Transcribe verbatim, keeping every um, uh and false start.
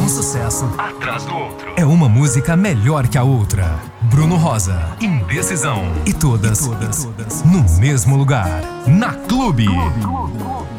sucesso atrás do outro. É uma música melhor que a outra. Bruno Rosa, Indecisão. E todas, e todas, e todas no mesmo lugar. Na Clube. Clube.